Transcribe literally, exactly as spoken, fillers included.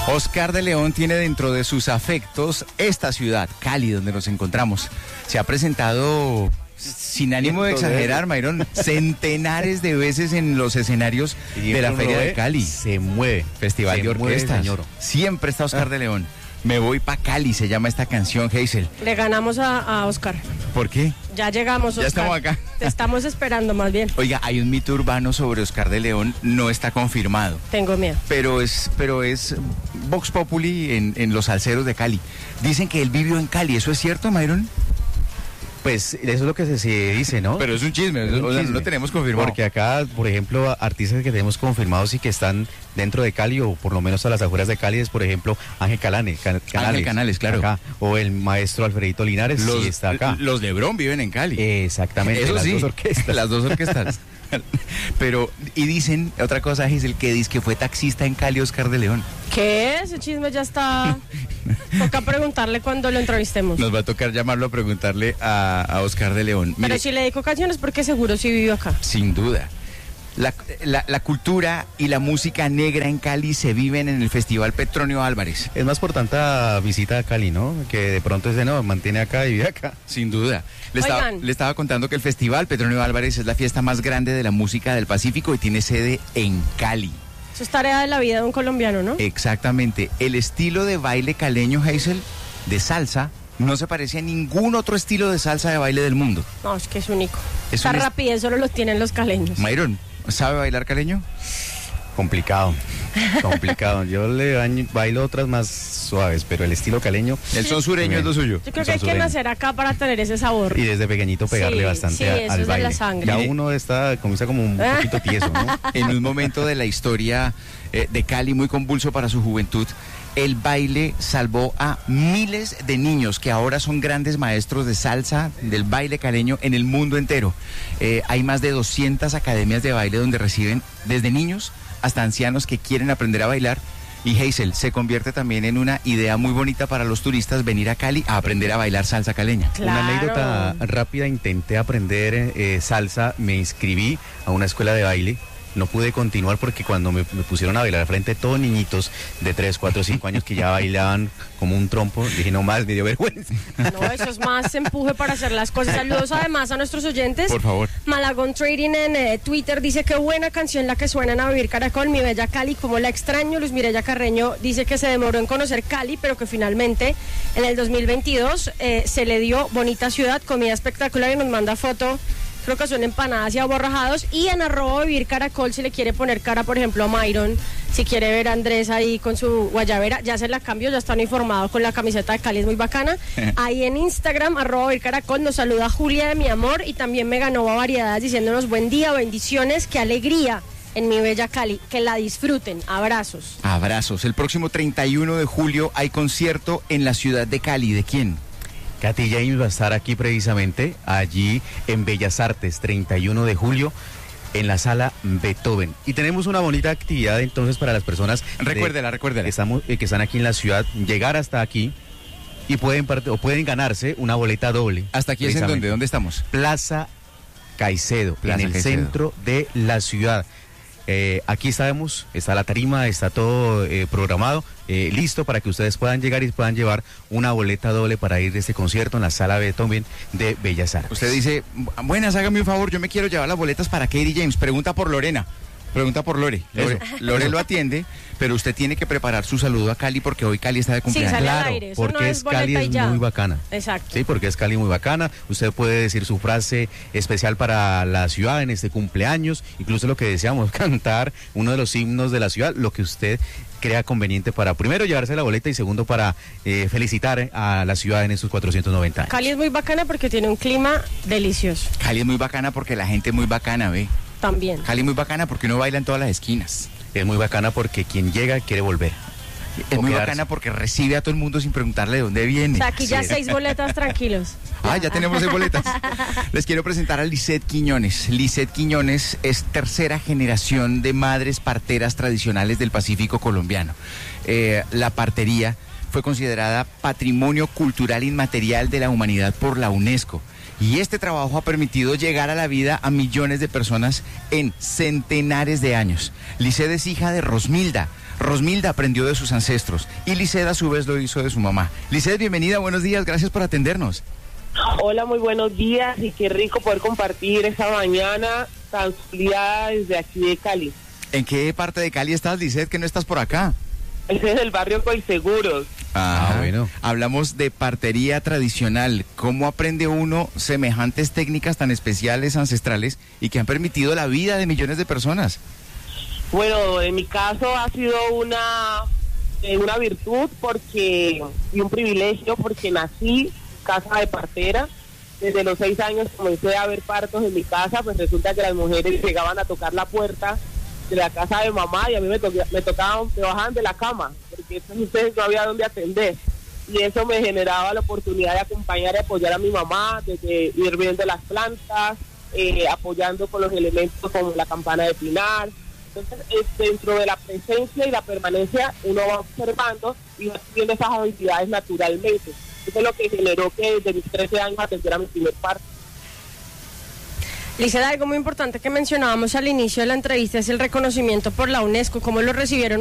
Oscar de León tiene dentro de sus afectos esta ciudad, Cali, donde nos encontramos. Se ha presentado, sin ánimo de exagerar, Mayron, centenares de veces en los escenarios de la Feria de Cali. Se mueve. Festival de orquestas. Siempre está Oscar de León. Me voy pa' Cali, se llama esta canción, Hazel. Le ganamos a, a Oscar. ¿Por qué? Ya llegamos, Oscar. Ya estamos acá. Te estamos esperando, más bien. Oiga, hay un mito urbano sobre Oscar de León, no está confirmado. Tengo miedo. Pero es, pero es Vox Populi en, en los salseros de Cali. Dicen que él vivió en Cali, ¿eso es cierto, Mayron? Pues eso es lo que se, se dice, ¿no? Pero es un chisme, es un o sea, chisme. no lo tenemos confirmado. Porque acá, por ejemplo, artistas que tenemos confirmados y que están dentro de Cali, o por lo menos a las afueras de Cali, es por ejemplo Ángel Calane, Can Canales. Ángel Canales, claro. Acá, o el maestro Alfredito Linares, los, sí está acá. Los Lebrón viven en Cali. Exactamente, Eso las sí, dos orquestas. Las dos orquestas. Pero, y dicen, otra cosa es el que dice que fue taxista en Cali, Oscar de León. ¿Qué? Ese chisme ya está. Toca preguntarle cuando lo entrevistemos. Nos va a tocar llamarlo a preguntarle a, a Oscar de León. Pero Mire, si le dedico canciones, porque seguro sí vivió acá. sin duda. La, la, la cultura y la música negra en Cali se viven en el Festival Petronio Álvarez. Es más por tanta visita a Cali, ¿no? Que de pronto ese no, mantiene acá y vive acá. Sin duda. Le estaba, le estaba contando que el Festival Petronio Álvarez es la fiesta más grande de la música del Pacífico y tiene sede en Cali. Eso es tarea de la vida de un colombiano, ¿no? Exactamente. El estilo de baile caleño, Hazel, de salsa, no se parece a ningún otro estilo de salsa de baile del mundo. No, es que es único. Es Esa un est- rapidez solo los tienen los caleños. Mayron, ¿sabe bailar caleño? Complicado, complicado. Yo le baño- bailo otras más suaves, pero el estilo caleño... El son sureño es lo suyo. Yo creo que hay que nacer acá para tener ese sabor. Y desde pequeñito pegarle Sí, bastante sí, a- eso al es de baile. la sangre. Ya Mire. uno está, comienza como un poquito tieso, ¿no? En un momento de la historia eh, de Cali muy convulso para su juventud, el baile salvó a miles de niños que ahora son grandes maestros de salsa, del baile caleño en el mundo entero. Eh, hay más de doscientas academias de baile donde reciben desde niños hasta ancianos que quieren aprender a bailar. Y Hazel se convierte también en una idea muy bonita para los turistas venir a Cali a aprender a bailar salsa caleña. Claro. Una anécdota rápida, intenté aprender eh, salsa, me inscribí a una escuela de baile. No pude continuar porque cuando me, me pusieron a bailar frente a todos niñitos de tres, cuatro, cinco años que ya bailaban como un trompo, dije no más, me dio vergüenza. No, eso es más empuje para hacer las cosas. Saludos además a nuestros oyentes. Por favor. Malagón Trading en eh, Twitter dice que buena canción la que suenan a vivir Caracol, mi bella Cali, como la extraño. Luis Mireya Carreño dice que se demoró en conocer Cali, pero que finalmente en el dos mil veintidós eh, se le dio bonita ciudad, comida espectacular y nos manda foto. Creo que son empanadas y aborrajados. Y en arroba vivir Caracol, si le quiere poner cara, por ejemplo, a Mayron, si quiere ver a Andrés ahí con su guayabera, ya se la cambio, ya está uniformado con la camiseta de Cali, es muy bacana. Ahí en Instagram, arroba vivir Caracol, nos saluda Julia de mi amor y también me ganó a variedades diciéndonos buen día, bendiciones, qué alegría en mi bella Cali, que la disfruten, abrazos. Abrazos. El próximo treinta y uno de julio hay concierto en la ciudad de Cali. ¿De quién? Katy James va a estar aquí precisamente, allí en Bellas Artes, treinta y uno de julio, en la sala Beethoven. Y tenemos una bonita actividad entonces para las personas... Recuérdela, recuérdela. Que, estamos, eh, que están aquí en la ciudad, llegar hasta aquí y pueden, parte, o pueden ganarse una boleta doble. ¿Hasta aquí es en dónde? ¿Dónde estamos? Plaza Caicedo, Plaza en el Caicedo. centro de la ciudad. Eh, aquí estamos, está la tarima, está todo eh, programado, eh, listo para que ustedes puedan llegar y puedan llevar una boleta doble para ir de este concierto en la sala Beethoven de Bellas Artes. Usted dice, buenas, hágame un favor, yo me quiero llevar las boletas para Katy James. Pregunta por Lorena. Pregunta por Lore. Lore, Lore lo atiende, pero usted tiene que preparar su saludo a Cali porque hoy Cali está de Sí, cumpleaños. sale al Claro, aire, eso porque no es es Cali boleta y es ya. muy bacana. Exacto. Sí, porque es Cali muy bacana. Usted puede decir su frase especial para la ciudad en este cumpleaños, incluso lo que deseamos, cantar uno de los himnos de la ciudad, lo que usted crea conveniente para, primero, llevarse la boleta y segundo, para eh, felicitar a la ciudad en estos cuatrocientos noventa años. Cali es muy bacana porque tiene un clima delicioso Cali es muy bacana porque la gente es muy bacana, ve. también. Cali es muy bacana porque uno baila en todas las esquinas. Es muy bacana porque quien llega quiere volver. Es O muy quedarse. bacana porque recibe a todo el mundo sin preguntarle de dónde O viene. sea, aquí ya Sí. seis boletas tranquilos. Ah, ya tenemos seis boletas. Les quiero presentar a Lisette Quiñones. Lisette Quiñones es tercera generación de madres parteras tradicionales del Pacífico colombiano. Eh, la partería fue considerada Patrimonio Cultural Inmaterial de la Humanidad por la UNESCO. Y este trabajo ha permitido llegar a la vida a millones de personas en centenares de años. Lisette es hija de Rosmilda. Rosmilda aprendió de sus ancestros y Lisset a su vez lo hizo de su mamá. Lisset, bienvenida, buenos días, gracias por atendernos. Hola, muy buenos días y qué rico poder compartir esta mañana tan soleada desde aquí de Cali. ¿En qué parte de Cali estás, Lisset, que no estás por acá? Ese es el barrio Colseguros. Ah, Ah, bueno. Hablamos de partería tradicional. ¿Cómo aprende uno semejantes técnicas tan especiales, ancestrales, y que han permitido la vida de millones de personas? Bueno, en mi caso ha sido una, eh, una virtud porque y un privilegio porque nací casa de partera. Desde los seis años comencé a ver partos en mi casa, pues resulta que las mujeres llegaban a tocar la puerta de la casa de mamá y a mí me, to me tocaban, me bajaban de la cama, porque entonces no había dónde atender. Y eso me generaba la oportunidad de acompañar y apoyar a mi mamá, desde ir viendo las plantas, eh, apoyando con los elementos como la campana de pinar. Entonces, eh, dentro de la presencia y la permanencia, uno va observando y va adquiriendo esas habilidades naturalmente. Eso es lo que generó que desde mis trece años atendiera mi primer parto. Lisset, algo muy importante que mencionábamos al inicio de la entrevista es el reconocimiento por la UNESCO. ¿Cómo lo recibieron